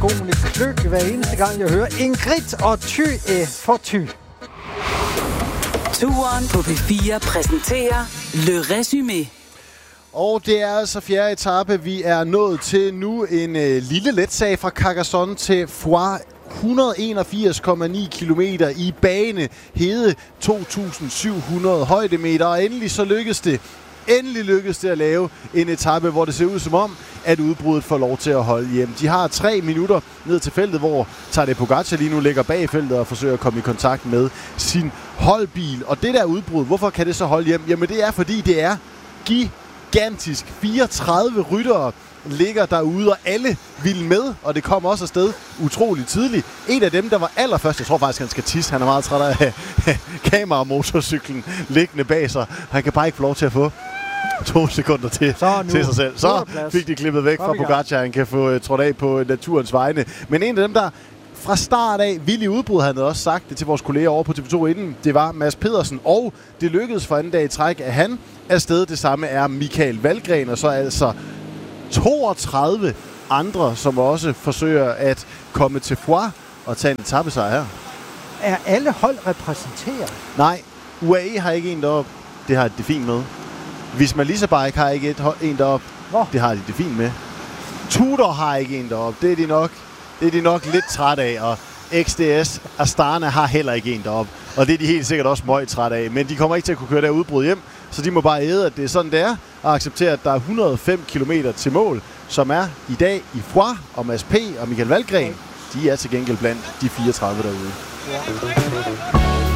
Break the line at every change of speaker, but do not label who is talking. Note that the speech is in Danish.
skoene klø hver eneste gang, jeg hører Ingrid og Ty for Ty.
Turen på P4 præsenterer Le Résumé.
Og det er altså fjerde etape, vi er nået til nu. En lille letsag fra Carcassonne til Foix. 181,9 kilometer i bane, hede 2.700 højdemeter, og endelig lykkedes det at lave en etape, hvor det ser ud som om, at udbruddet får lov til at holde hjem. De har 3 minutter ned til feltet, hvor Tadej Pogačar lige nu ligger bag feltet og forsøger at komme i kontakt med sin holdbil. Og det der udbrud, hvorfor kan det så holde hjem? Jamen det er, fordi det er gigantisk. 34 ryttere ligger derude, og alle vil med, og det kom også afsted utroligt tidligt. En af dem, der var allerførst, jeg tror faktisk, han skal tisse, han er meget træt af kameramotorcyklen liggende bag sig. Han kan bare ikke få lov til at få 2 sekunder til sig selv. Så fik de klippet væk fra Pogačar, han kan få trådt af på naturens vegne. Men en af dem, der fra start af vildt i udbrud, han havde også sagt det til vores kolleger over på TV2 inden, det var Mads Pedersen, og det lykkedes for anden dag i træk, at han afsted. Det samme er Michael Valgren, og så altså 32 andre, som også forsøger at komme til Foix og tage en etapesejr her.
Er alle hold repræsenteret?
Nej, UAE har ikke en deroppe. Det har de fint med. Visma Leasebike har ikke en deroppe. Det har de fint med. Tudor har ikke en deroppe. Det er de nok lidt træt af. Og XDS Astana har heller ikke en deroppe. Og det er de helt sikkert også møg træt af. Men de kommer ikke til at kunne køre der udbrud hjem. Så de må bare æde, at det er sådan, det er. Og acceptere, at der er 105 km til mål, som er i dag i Foix. Og Mads P. og Michael Valgren, de er til gengæld blandt de 34 derude. Ja.